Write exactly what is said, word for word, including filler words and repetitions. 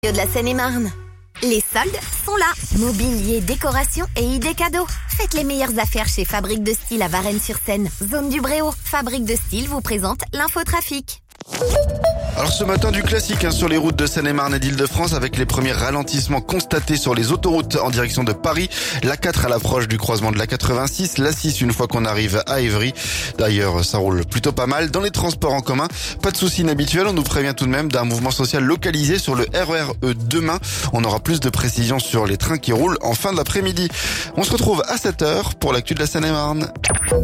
de la Seine-et-Marne. Les soldes sont là. Mobilier, décoration et idées cadeaux. Faites les meilleures affaires chez Fabrique de Style à Varennes-sur-Seine, zone du Bréau. Fabrique de Style vous présente l'infotrafic. Alors ce matin du classique hein, sur les routes de Seine-et-Marne et d'Île-de-France avec les premiers ralentissements constatés sur les autoroutes en direction de Paris. l'A quatre à l'approche du croisement de l'A quatre-vingt-six, l'A six une fois qu'on arrive à Évry. D'ailleurs ça roule plutôt pas mal. Dans les transports en commun, pas de soucis inhabituels. On nous prévient tout de même d'un mouvement social localisé sur le R E R E demain. On aura plus de précisions sur les trains qui roulent en fin d'après-midi. On se retrouve à sept heures pour l'actu de la Seine-et-Marne.